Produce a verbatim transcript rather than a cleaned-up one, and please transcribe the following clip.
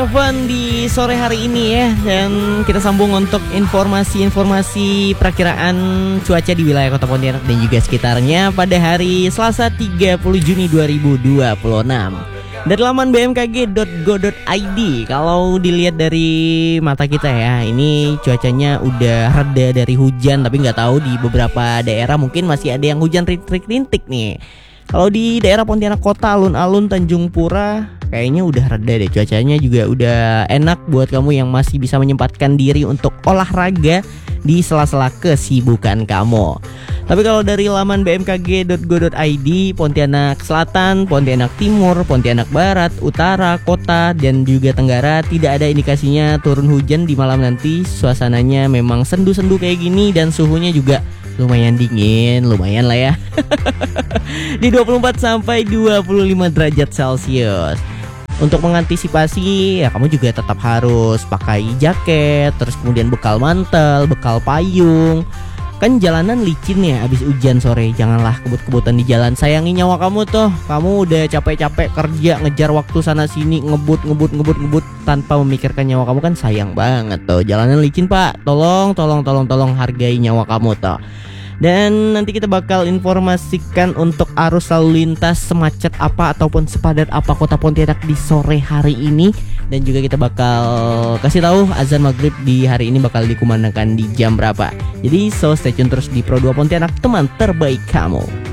Fun di sore hari ini ya. Dan kita sambung untuk informasi-informasi perakiraan cuaca di wilayah Kota Pontianak dan juga sekitarnya pada hari Selasa tiga puluh Juni dua ribu dua puluh enam dari laman b m k g dot go dot i d. Kalau dilihat dari mata kita ya, ini cuacanya udah reda dari hujan, tapi nggak tahu di beberapa daerah mungkin masih ada yang hujan rintik-rintik nih. Kalau di daerah Pontianak Kota, alun-alun, Tanjung Pura, kayaknya udah reda deh. Cuacanya juga udah enak buat kamu yang masih bisa menyempatkan diri untuk olahraga di sela-sela kesibukan kamu. Tapi kalau dari laman b m k g dot go dot i d, Pontianak Selatan, Pontianak Timur, Pontianak Barat, Utara, Kota, dan juga Tenggara tidak ada indikasinya turun hujan di malam nanti. Suasananya memang sendu-sendu kayak gini dan suhunya juga lumayan dingin, lumayan lah ya. Di dua puluh empat sampai dua puluh lima derajat Celcius. Untuk mengantisipasi ya, kamu juga tetap harus pakai jaket, terus kemudian bekal mantel, bekal payung. Kan jalanan licin ya abis hujan sore. Janganlah kebut-kebutan di jalan. Sayangi nyawa kamu tuh. Kamu udah capek-capek kerja, ngejar waktu sana sini, ngebut, ngebut, ngebut, ngebut tanpa memikirkan nyawa kamu, kan sayang banget tuh. Jalanan licin pak. Tolong, tolong, tolong, tolong hargai nyawa kamu tuh. Dan nanti kita bakal informasikan untuk arus lalu lintas semacet apa ataupun sepadat apa Kota Pontianak di sore hari ini. Dan juga kita bakal kasih tahu azan maghrib di hari ini bakal dikumandangkan di jam berapa. Jadi so stay tune terus di Pro dua Pontianak, teman terbaik kamu.